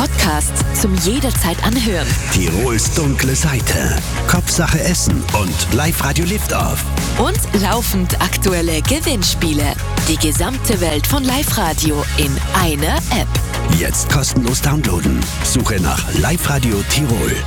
Podcasts zum jederzeit anhören. Tirols dunkle Seite, Kopfsache Essen und Live-Radio Liftoff. Und laufend aktuelle Gewinnspiele. Die gesamte Welt von Live-Radio in einer App. Jetzt kostenlos downloaden. Suche nach Live-Radio Tirol.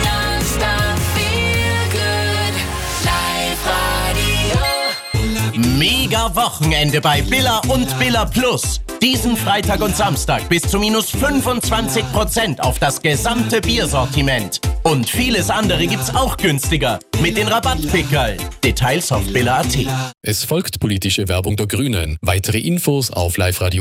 Mega Wochenende bei Billa und Billa Plus. Diesen Freitag und Samstag bis zu minus 25% auf das gesamte Biersortiment. Und vieles andere gibt's auch günstiger mit den Rabattpickerl. Details auf billa.at. Es folgt politische Werbung der Grünen. Weitere Infos auf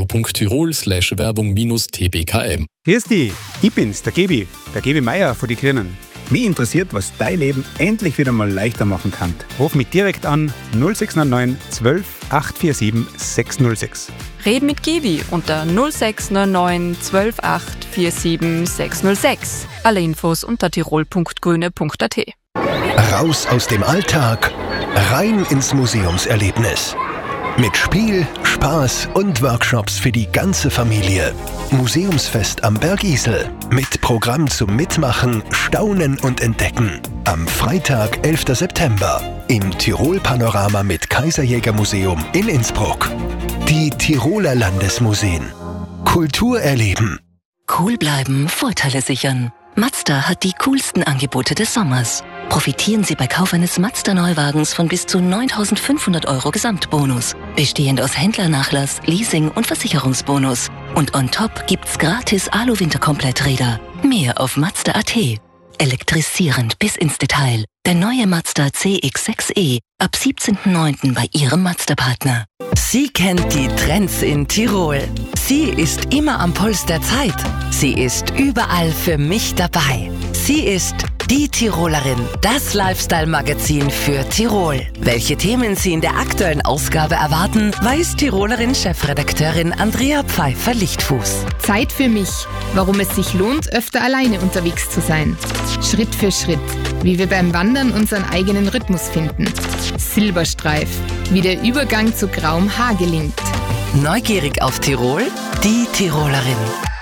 liveradio.tirol/werbung-tbkm. Grüß dich, ich bin's, der Gebi Meier von die Grünen. Mich interessiert, was dein Leben endlich wieder mal leichter machen kann. Ruf mich direkt an 0699 12 847 606. Red mit Gebi unter 0699 12 847 606. Alle Infos unter tirol.grüne.at. Raus aus dem Alltag, rein ins Museumserlebnis. Mit Spiel, Spaß und Workshops für die ganze Familie. Museumsfest am Bergisel. Mit Programm zum Mitmachen, Staunen und Entdecken. Am Freitag, 11. September. Im Tirol-Panorama mit Kaiserjäger-Museum in Innsbruck. Die Tiroler Landesmuseen. Kultur erleben. Cool bleiben, Vorteile sichern. Mazda hat die coolsten Angebote des Sommers. Profitieren Sie bei Kauf eines Mazda-Neuwagens von bis zu 9.500 € Gesamtbonus. Bestehend aus Händlernachlass, Leasing und Versicherungsbonus. Und on top gibt's gratis Alu-Winterkompletträder. Mehr auf Mazda.at. Elektrisierend bis ins Detail. Der neue Mazda CX-6e ab 17.09. bei Ihrem Mazda-Partner. Sie kennt die Trends in Tirol. Sie ist immer am Puls der Zeit. Sie ist überall für mich dabei. Sie ist die Tirolerin, das Lifestyle-Magazin für Tirol. Welche Themen Sie in der aktuellen Ausgabe erwarten, weiß Tirolerin-Chefredakteurin Andrea Pfeiffer-Lichtfuß. Zeit für mich, warum es sich lohnt, öfter alleine unterwegs zu sein. Schritt für Schritt, wie wir beim Wandern unseren eigenen Rhythmus finden. Silberstreif, wie der Übergang zu grauem Haar gelingt. Neugierig auf Tirol? Die Tirolerin.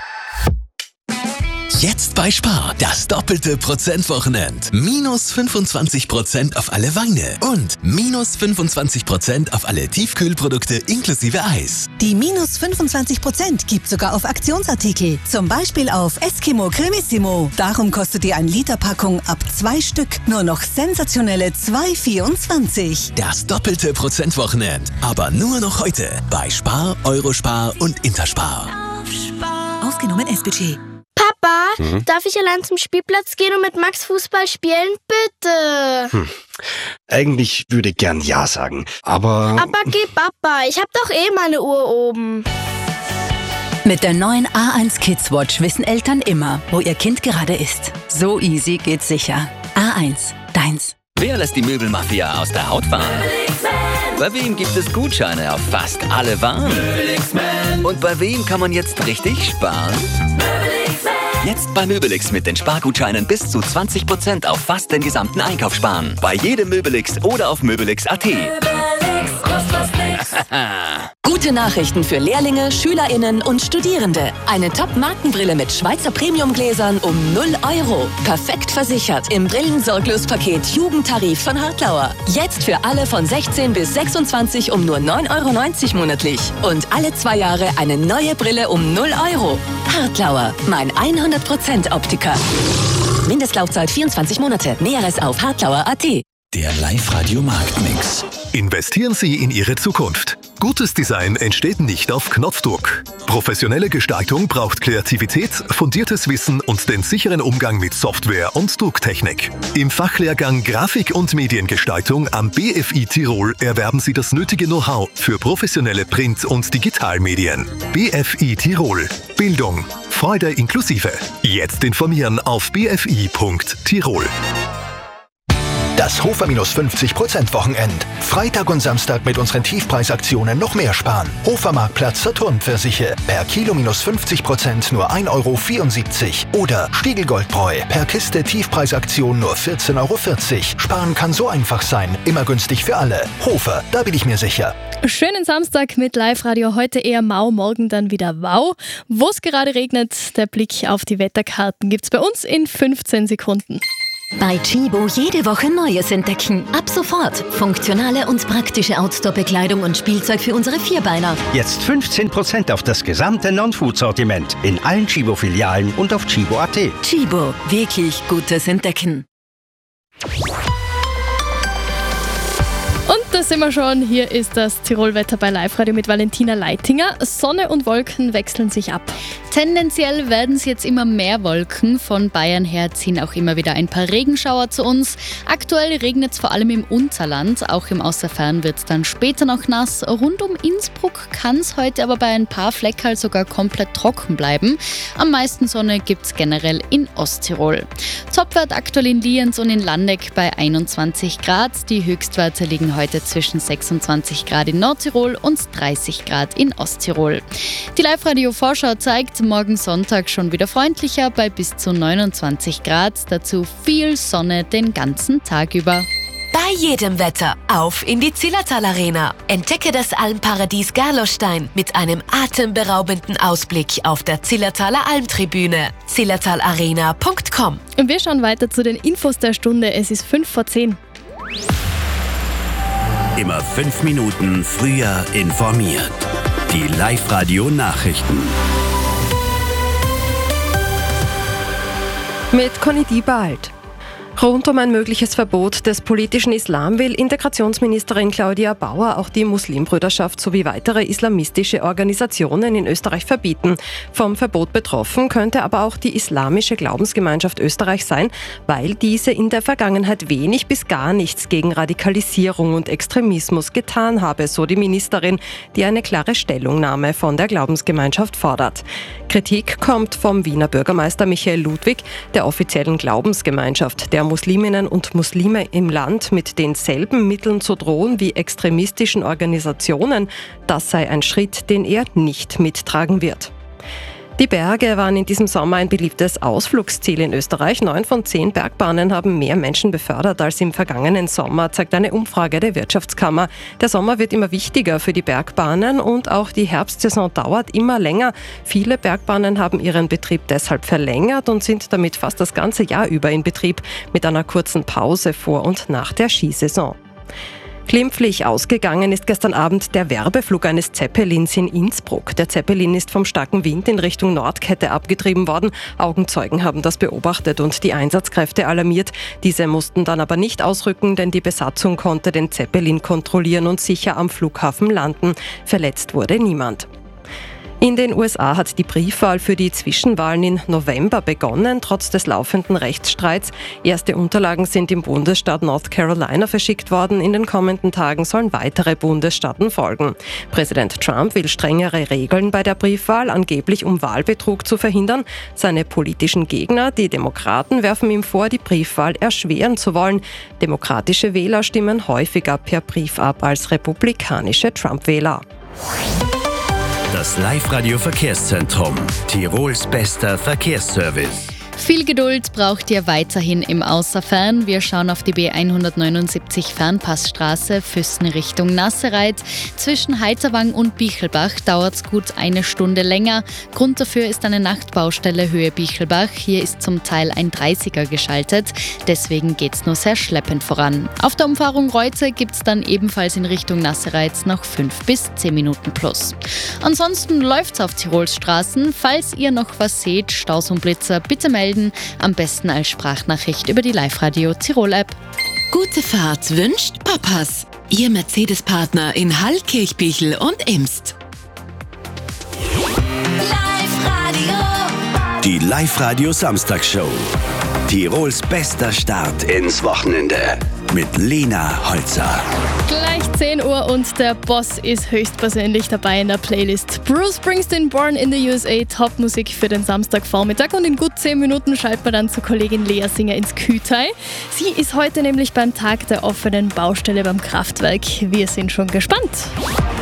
Jetzt bei Spar, das doppelte Prozentwochenend. Minus 25% auf alle Weine und minus 25% auf alle Tiefkühlprodukte inklusive Eis. Die minus 25% gibt sogar auf Aktionsartikel. Zum Beispiel auf Eskimo Cremissimo. Darum kostet die 1-Liter-Packung ab 2 Stück nur noch sensationelle 2,24. Das doppelte Prozentwochenend. Aber nur noch heute bei Spar, Eurospar und Interspar. Ausgenommen S-Budget. Papa, darf ich allein zum Spielplatz gehen und mit Max Fußball spielen? Bitte. Eigentlich würde ich gern Ja sagen, aber... Aber geh Papa, ich hab doch eh meine Uhr oben. Mit der neuen A1 Kids Watch wissen Eltern immer, wo ihr Kind gerade ist. So easy geht's sicher. A1, deins. Wer lässt die Möbelmafia aus der Haut fahren? Bei wem gibt es Gutscheine auf fast alle Waren? Und bei wem kann man jetzt richtig sparen? Jetzt bei Möbelix mit den Spargutscheinen bis zu 20% auf fast den gesamten Einkauf sparen. Bei jedem Möbelix oder auf möbelix.at. Gute Nachrichten für Lehrlinge, SchülerInnen und Studierende. Eine Top-Markenbrille mit Schweizer Premiumgläsern um 0 €. Perfekt versichert im Brillensorglospaket Jugendtarif von Hartlauer. Jetzt für alle von 16 bis 26 um nur 9,90 € monatlich. Und alle 2 Jahre eine neue Brille um 0 €. Hartlauer, mein 100% Optiker. Mindestlaufzeit 24 Monate. Näheres auf hartlauer.at. Der Live-Radio-Marktmix. Investieren Sie in Ihre Zukunft. Gutes Design entsteht nicht auf Knopfdruck. Professionelle Gestaltung braucht Kreativität, fundiertes Wissen und den sicheren Umgang mit Software und Drucktechnik. Im Fachlehrgang Grafik- und Mediengestaltung am BFI Tirol erwerben Sie das nötige Know-how für professionelle Print- und Digitalmedien. BFI Tirol. Bildung. Freude inklusive. Jetzt informieren auf bfi.tirol. Das Hofer minus 50% Wochenend. Freitag und Samstag mit unseren Tiefpreisaktionen noch mehr sparen. Hofermarktplatz Saturn-Pfirsiche. Per Kilo minus 50% nur 1,74 € Oder Stiegelgoldbräu. Per Kiste Tiefpreisaktion nur 14,40 €. Sparen kann so einfach sein. Immer günstig für alle. Hofer, da bin ich mir sicher. Schönen Samstag mit Live-Radio. Heute eher mau, morgen dann wieder wow. Wo es gerade regnet, der Blick auf die Wetterkarten gibt's bei uns in 15 Sekunden. Bei Tchibo jede Woche Neues entdecken. Ab sofort funktionale und praktische Outdoor-Bekleidung und Spielzeug für unsere Vierbeiner. Jetzt 15% auf das gesamte Non-Food-Sortiment in allen Tchibo-Filialen und auf tchibo.at. Tchibo, wirklich gutes Entdecken. Und da sind wir schon. Hier ist das Tirol-Wetter bei Live-Radio mit Valentina Leitinger. Sonne und Wolken wechseln sich ab. Tendenziell werden es jetzt immer mehr Wolken. Von Bayern her ziehen auch immer wieder ein paar Regenschauer zu uns. Aktuell regnet es vor allem im Unterland. Auch im Außerfern wird es dann später noch nass. Rund um Innsbruck kann es heute aber bei ein paar Fleckerl sogar komplett trocken bleiben. Am meisten Sonne gibt es generell in Osttirol. Topwert aktuell in Lienz und in Landeck bei 21 Grad. Die Höchstwerte liegen heute zwischen 26 Grad in Nordtirol und 30 Grad in Osttirol. Die Live-Radio-Vorschau zeigt, morgen Sonntag schon wieder freundlicher bei bis zu 29 Grad. Dazu viel Sonne den ganzen Tag über. Bei jedem Wetter auf in die Zillertal Arena. Entdecke das Almparadies Gerlostein mit einem atemberaubenden Ausblick auf der Zillertaler Almtribüne. zillertalarena.com. Und wir schauen weiter zu den Infos der Stunde. Es ist 5:10. Immer 5 Minuten früher informiert. Die Live-Radio-Nachrichten. Mit Conny Diebald. Rund um ein mögliches Verbot des politischen Islam will Integrationsministerin Claudia Bauer auch die Muslimbrüderschaft sowie weitere islamistische Organisationen in Österreich verbieten. Vom Verbot betroffen könnte aber auch die Islamische Glaubensgemeinschaft Österreich sein, weil diese in der Vergangenheit wenig bis gar nichts gegen Radikalisierung und Extremismus getan habe, so die Ministerin, die eine klare Stellungnahme von der Glaubensgemeinschaft fordert. Kritik kommt vom Wiener Bürgermeister Michael Ludwig, der offiziellen Glaubensgemeinschaft der Musliminnen und Muslime im Land mit denselben Mitteln zu drohen wie extremistischen Organisationen. Das sei ein Schritt, den er nicht mittragen wird. Die Berge waren in diesem Sommer ein beliebtes Ausflugsziel in Österreich. 9 von 10 Bergbahnen haben mehr Menschen befördert als im vergangenen Sommer, zeigt eine Umfrage der Wirtschaftskammer. Der Sommer wird immer wichtiger für die Bergbahnen und auch die Herbstsaison dauert immer länger. Viele Bergbahnen haben ihren Betrieb deshalb verlängert und sind damit fast das ganze Jahr über in Betrieb, mit einer kurzen Pause vor und nach der Skisaison. Glimpflich ausgegangen ist gestern Abend der Werbeflug eines Zeppelins in Innsbruck. Der Zeppelin ist vom starken Wind in Richtung Nordkette abgetrieben worden. Augenzeugen haben das beobachtet und die Einsatzkräfte alarmiert. Diese mussten dann aber nicht ausrücken, denn die Besatzung konnte den Zeppelin kontrollieren und sicher am Flughafen landen. Verletzt wurde niemand. In den USA hat die Briefwahl für die Zwischenwahlen im November begonnen, trotz des laufenden Rechtsstreits. Erste Unterlagen sind im Bundesstaat North Carolina verschickt worden. In den kommenden Tagen sollen weitere Bundesstaaten folgen. Präsident Trump will strengere Regeln bei der Briefwahl, angeblich um Wahlbetrug zu verhindern. Seine politischen Gegner, die Demokraten, werfen ihm vor, die Briefwahl erschweren zu wollen. Demokratische Wähler stimmen häufiger per Brief ab als republikanische Trump-Wähler. Das Live-Radio-Verkehrszentrum. Tirols bester Verkehrsservice. Viel Geduld braucht ihr weiterhin im Außerfern. Wir schauen auf die B179 Fernpassstraße, Füssen Richtung Nassereit. Zwischen Heiterwang und Bichelbach dauert es gut eine Stunde länger. Grund dafür ist eine Nachtbaustelle Höhe Bichelbach. Hier ist zum Teil ein 30er geschaltet. Deswegen geht es nur sehr schleppend voran. Auf der Umfahrung Reutze gibt es dann ebenfalls in Richtung Nassereit noch 5 bis 10 Minuten plus. Ansonsten läuft es auf Tirols Straßen. Falls ihr noch was seht, Staus und Blitzer, bitte melden. Am besten als Sprachnachricht über die Live-Radio Tirol-App. Gute Fahrt wünscht Papas. Ihr Mercedes-Partner in Hall, Kirchbichel und Imst. Die Live-Radio Samstagsshow. Tirols bester Start ins Wochenende mit Lena Holzer. Gleich 10 Uhr und der Boss ist höchstpersönlich dabei in der Playlist. Bruce Springsteen, Born in the USA, Top-Musik für den Samstagvormittag. Und in gut 10 Minuten schalten wir dann zur Kollegin Lea Singer ins Kütai. Sie ist heute nämlich beim Tag der offenen Baustelle beim Kraftwerk. Wir sind schon gespannt.